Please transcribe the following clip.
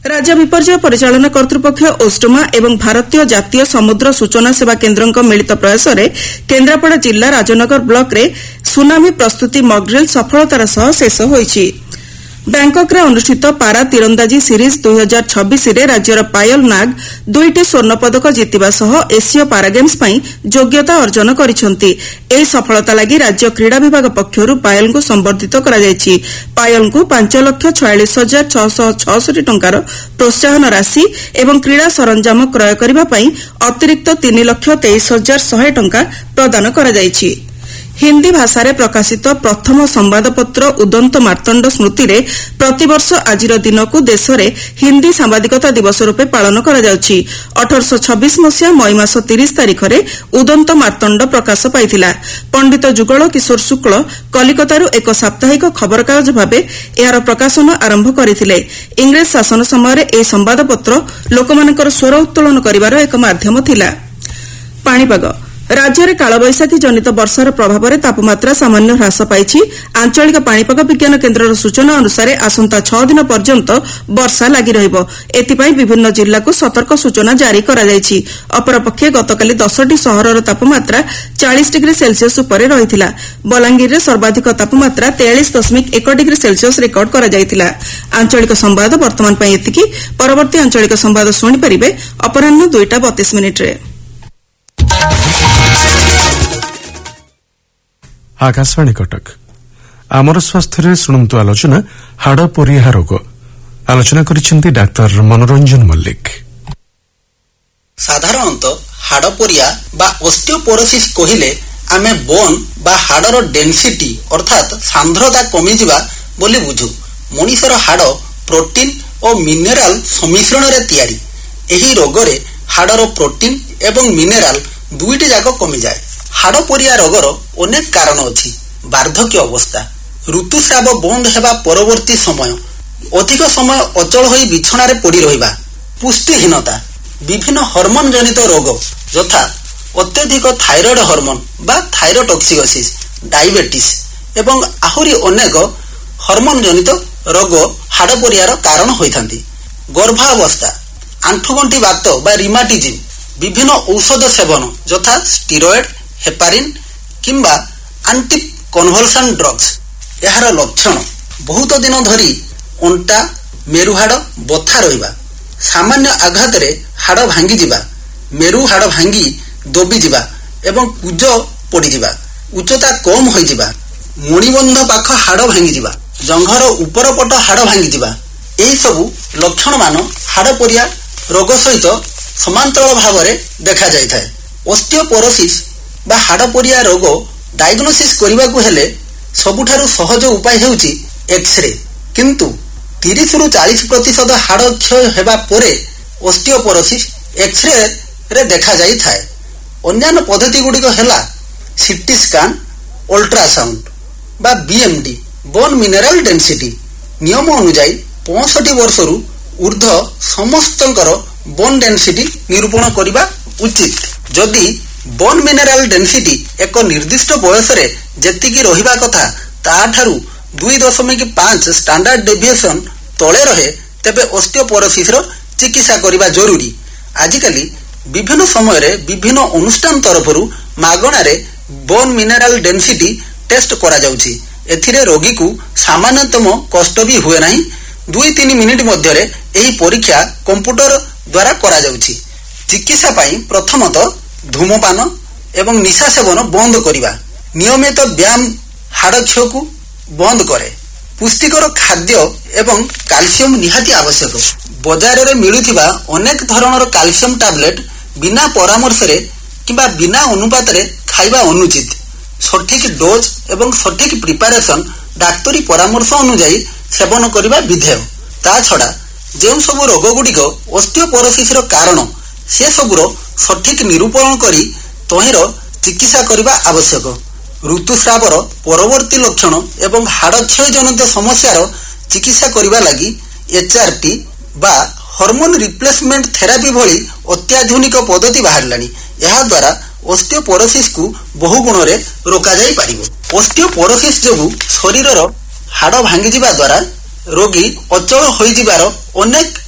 राज्य विपर्यय परिचालन कर्तृपक्ष ओस्टोमा एवं भारतीय जातीय समुद्र सूचना सेवा केन्द्र मिलित प्रयास केन्द्रापड़ा जिला राजनगर ब्लॉक रे सुनामी प्रस्तुति मॉकड्रिल सफलतार सह शेष होईछि। बैंकक रे अनुष्ठित पारा तीरंदाजी सीरीज 2026 रे राज्यर पायल नाग 2टी स्वर्ण पदक जितिबा सह एशिया पारा गेम्स पई योग्यता अर्जन करिसंती। एही सफलता लागि राज्य क्रीड़ा विभाग पक्षरु पायल को संबर्धित करा जायछि। पायल को 5,46,666 टंकार प्रोत्साहन राशि एवं क्रीड़ा सरंजाम क्रय करिबा पई अतिरिक्त 3,23,100 टंका प्रदान करा जायछि। हिंदी भाषा रे प्रकाशित प्रथम संवादपत्र उदंत मार्तंड स्मृति रे प्रतिवर्ष आजिर दिन को देश रे हिंदी सांबादिकता दिवस रूपे पालन करा जाउछि। 1826 मसिया मई मास 30 तारिख रे उदंत मार्तंड प्रकाश पाइथिला। पंडित जुगल किशोर शुक्ल कलिकतारू एक साप्ताहिक खबरकागज भाबे एहार प्रकाशन आरंभ करथिले। इंग्रेज शासन समय ए संवादपत्र लोकमानकर स्वर उत्तोलन करिवार एक माध्यम थिला। पाणीपाग राज्य में कालबैशाखी जनित वर्षार प्रभाव में तापमात्रा सामान्य ह्रास पाई। आंचलिक पाणीपाग विज्ञान केन्द्र सूचना अनुसार आसंता 6 दिन पर्यंत वर्षा लगी रहिबो। एथिपाई विभिन्न जिल्ला को सतर्क सूचना जारी करा जायछि। अपरपक्षे गतकाली 10टी सहरर तापमात्रा 40 डिग्री सेल्सियस उपरे रहिथिला। बलांगीर रे सर्वाधिक तापमात्रा 43.1 डिग्री सेल्सियस रेकर्ड करा जायथिला। आंचलिक संवाद वर्तमान पई एतिकी। परवर्ती आंचलिक संवाद सुनि परिबे अपराह्न 2:32 रे। आकाशवाणी कटक आमर स्वास्थ्य शुणु आलोचना हाड़ परिहा रोग आलोचना करिसेंती डाक्टर मनोरंजन मल्लिक। साधारणतः हाड़ परिया बा ऑस्टियोपोरोसिस कहिले आमे बोन बा हाड़र डेंसिटी अर्थात सांद्रता कमी जिबा बोली बुझू। मनुष्यर हाड़ प्रोटीन और मिनेराल सम्मिश्रण रे तैयारी। एही रोग रे हाड़र प्रोटीन एवं मिनेराल दुईटी जाक कमी जाए। हाड़ परिया रोगर अनेक कारण अछि। वार्धक्य अवस्था, ऋतुस्राव बंद हेबा परवर्ती समय, अधिक समय अचल होई बिछणारे पड़ी रहिबा, पुष्टिहीनता, विभिन्न हार्मोन जनित रोग यथा अत्यधिक थायरॉइड हार्मोन बा थायरोटॉक्सिकोसिस, डायबिटीज एवं आहुरी अनेक हार्मोन जनित रोग हाड़ परियार कारण होइथांती। गर्भावस्था, आंठुगंठी बात बा रिमाटिज्म, विभिन्न औषध सेवन यथा स्टेरॉइड, हेपारिन किंबा एंटी कन्वल्सन ड्रग्स। यार लक्षण बहुत दिन धरी अंटा मेरुहाड़ बथा रहिबा, सामान्य आघात रे हाड़ भांगी जिबा, मेरु हाड़ भांगी दबी जिबा एवं कुज पड़ी जिबा, उच्चता कम होई जिबा, मणिबंध पाख हाड़ भांगी जिबा, जंघर ऊपर पट हाड़ भांगी जिबा। एही सबु लक्षण मान हाड़ परिया रोग सहित समांतराल भाव में देखा जाय थाए। ऑस्टियोपोरोसिस बा हाड़ परिया रोग डायग्नोसिस करबा को हेले सबुठारु सहज उपाय हेउची एक्सरे। किंतु 30 रु 40% हाड़ क्षय हेबा परे ऑस्टियोपोरोसिस एक्सरे रे देखा जाय थाए। अन्यान्य पद्धति गुडी को हेला सीटी स्कैन, अल्ट्रासाउंड बा बीएमडी, बोन मिनेराल डेंसिटी। नियम अनुसार 65 वर्ष रु ऊर्ध्व समस्तंकर बोन डेंसिटी निरूपण करबा उचित। जदि बोन मिनेराल डेंसिटी एक निर्दिष्ट बयस रे जेतिकी रहिबा कथा ताठारु 2.5 स्टैंडर्ड डेविएशन तळे रहे तेबे ऑस्टियोपोरोसिस रो चिकित्सा करबा जरूरी। आजिकाली विभिन्न समय रे विभिन्न अनुष्ठान तरफरु मागणा रे बोन मिनेराल डेंसिटी टेस्ट करा जाउची। एथिरे रोगी को सामान्यतम कष्ट भी हुए नाही। 2-3 मिनिट मध्य रे एही परीक्षा कंप्यूटर द्वारा करा जाउची। चिकित्सा पाई प्रथमतः धूमपान एवं निशा सेवन बंद करिबा, नियमित व्यायाम हाड़ क्षय को बंद करे, पुष्टिकर खाद्य एवं कैल्शियम निहाती आवश्यक। बाजार रे मिलुथिबा अनेक धरणर कैल्शियम टैबलेट बिना परामर्श रे किबा बिना अनुपात रे खाइबा अनुचित। सठिक डोज एवं सठिक प्रिपरेशन डाक्तरी परामर्श अनुसार सेवन करिबा विधेय। ता छडा जेउ सब रोग गुडिक ऑस्टियोपोरोसिस रो कारण से सबुर सठिक निरूपण करी तहिर चिकित्सा करिबा आवश्यक। ऋतुस्रावर परवर्ती लक्षण एवं हाड़ क्षय जनित समस्यार चिकित्सा करिबा लागि एचआरटी बा हार्मोन रिप्लेसमेंट थेरापी भली अत्याधुनिक पद्धति बाहरलानी। यहा द्वारा ऑस्टियोपोरोसिस को बहु गुण रे रोका जाई पारिबो। ऑस्टियोपोरोसिस जोगु शरीरर हाड़ भांगी जिबा द्वारा रोगी अचल होई जिबार अनेक